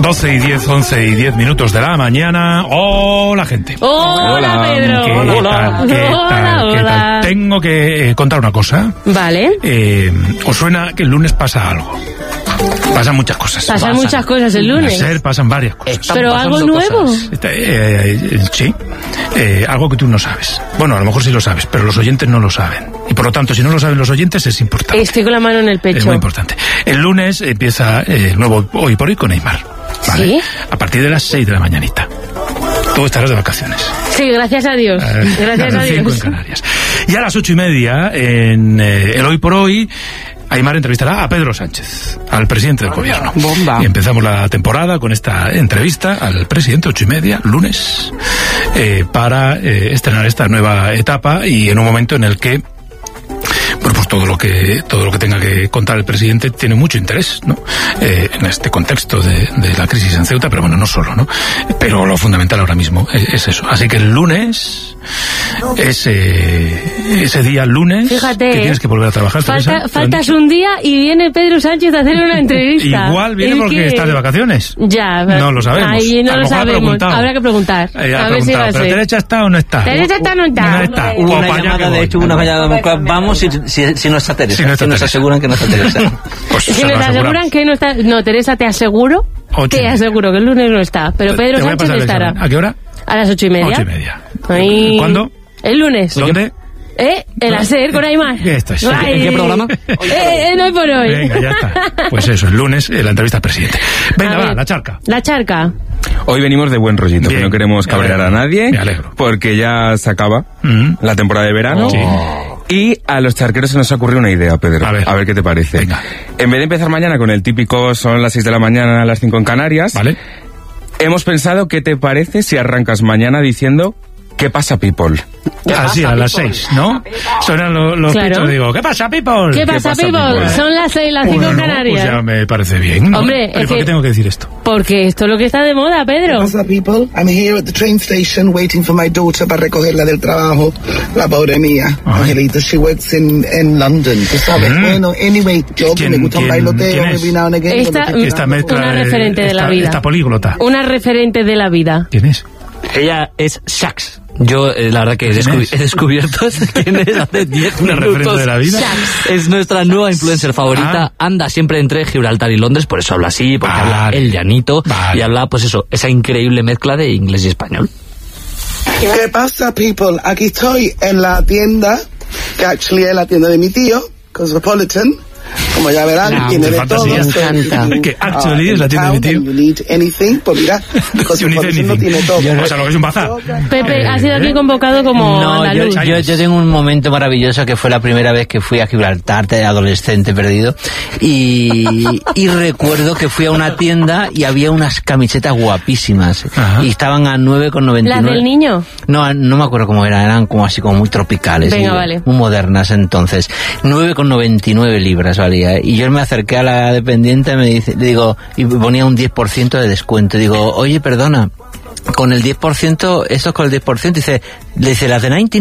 12 y 10, 11 y 10 minutos de la mañana. Hola, gente. Hola, Pedro. ¿Qué tal? Tengo que contar una cosa. Vale. ¿Os suena que el lunes pasa algo? Pasan muchas cosas. Pasan muchas cosas el lunes. Pasan varias cosas. Pero algo nuevo. Sí. Algo que tú no sabes. Bueno, a lo mejor sí lo sabes, pero los oyentes no lo saben. Y por lo tanto, si no lo saben los oyentes, es importante. Estoy con la mano en el pecho. Es muy importante. El lunes empieza el nuevo Hoy por Hoy con Neymar. ¿Vale? ¿Sí? A partir de las 6 de la mañanita. Tú estarás de vacaciones. Sí, gracias a Dios. Gracias a Dios. 5 en Canarias. Y a las 8:30 en el Hoy por Hoy, Aimar entrevistará a Pedro Sánchez, al presidente del gobierno. Bomba. Y empezamos la temporada con esta entrevista al presidente, 8:30, lunes, para estrenar esta nueva etapa y en un momento en el que pues todo lo que tenga que contar el presidente tiene mucho interés, ¿no? En este contexto de la crisis en Ceuta, pero bueno, no solo, ¿no? Pero lo fundamental ahora mismo es eso. Así que el lunes, ese día lunes, fíjate, que tienes que volver a trabajar. Faltas un día y viene Pedro Sánchez a hacer una entrevista. Igual viene porque estás de vacaciones. Ya. No lo sabemos. Ahí no lo sabemos. Habrá que preguntar. A ver si va a ser. ¿Pero derecha está o no está? ¿Derecha está o no está? No está. Hubo una llamada, de hecho, una llamada. Vamos si no está Teresa. Si nos aseguran que no está Teresa. Pues si nos aseguran que no está. No, Teresa, te aseguro. Te aseguro que el lunes no está. Pero Pedro Sánchez estará. ¿A qué hora? A las 8:30. 8:30. ¿Cuándo? El lunes. ¿Dónde? El hacer con Aimar. Esto es. ¿En qué programa? Hoy por Hoy. Venga, ya está. Pues eso, el lunes, la entrevista al presidente. Venga, va, la charca. La charca. Hoy venimos de buen rollito, que no queremos cabrear a nadie. Me alegro. Porque ya se acaba la temporada de verano. Sí. Y a los charqueros se nos ha ocurrido una idea, Pedro. A ver qué te parece. Venga. En vez de empezar mañana con el típico son las 6 de la mañana, a las 5 en Canarias, ¿vale? Hemos pensado, ¿qué te parece si arrancas mañana diciendo ¿qué pasa, people? Así, a las 6, ¿no? Suenan los pitos, digo, ¿qué pasa, people? ¿Qué pasa, people? Son las 6, las 5 en Canarias. Pues ya me parece bien, ¿no? Hombre, ¿por qué tengo que decir esto? Porque esto es lo que está de moda, Pedro. ¿Qué pasa, people? I'm here at the train station waiting for my daughter para recogerla del trabajo. La pobre mía, Angelita, she works in London, tú sabes. Bueno, anyway, yo que me gusta un bailoteo, every now and again. Esta mezcla una referente de la vida. Esta políglota. Una referente de la vida. ¿Quién es? Ella es Shax. Yo, la verdad que he descubierto quién es hace 10 minutos. ¿Una referente de la vida? Shax. Es nuestra nueva influencer favorita. Anda siempre entre Gibraltar y Londres, por eso habla así, porque habla el llanito. Y habla, pues eso, esa increíble mezcla de inglés y español. ¿Qué pasa, people? Aquí estoy en la tienda, que actually es la tienda de mi tío, Cosmopolitan. Como ya verán, tiene de todo. Que actually es la tienda de mi tío. You need anything, pues mira, Cosmopolitan no tiene todo. O sea, lo que es un bazar. Pepe, ha sido aquí convocado como andaluz. Yo tengo un momento maravilloso que fue la primera vez que fui a Gibraltar, de adolescente perdido, y recuerdo que fui a una tienda y había unas camisetas guapísimas. Y estaban a 9,99. ¿Las del niño? No me acuerdo cómo eran como así como muy tropicales. Venga, vale. Muy modernas entonces. 9,99 libras valía. Y yo me acerqué a la dependiente, le digo, y ponía un 10% de descuento. Digo, oye, perdona, con el 10%, esto es con el 10%, le dice, las de 99.